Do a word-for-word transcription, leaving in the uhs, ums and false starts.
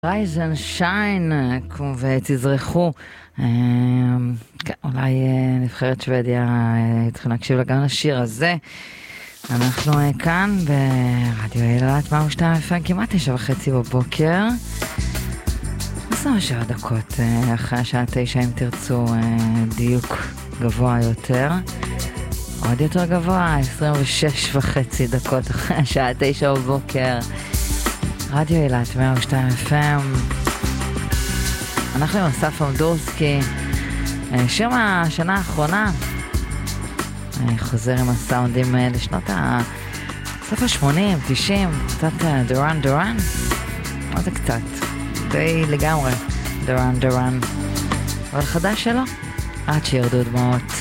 Rise and shine, ותזרחו. אולי נבחרת שוודיה התחילה להקשיב לה גם לשיר הזה. אנחנו כאן ברדיו אילת, מאה ושתיים אף אם, כמעט תשע וחצי בבוקר. עשרים ושבע דקות אחרי השעה תשע, אם תרצו דיוק גבוה יותר. עוד יותר גבוה, עשרים ושש וחצי דקות אחרי השעה תשע בבוקר. רדיו אילת, מאה ושתיים אף אם. אנחנו עם אסף עמדורסקי. שיר מהשנה האחרונה. חוזר עם הסאונדים לשנות ה... סוף ה-שמונים, תשעים, קצת דורן דורן. מה זה קצת? די לגמרי דורן דורן. אבל חדש שלו, עד שירדו דמעות.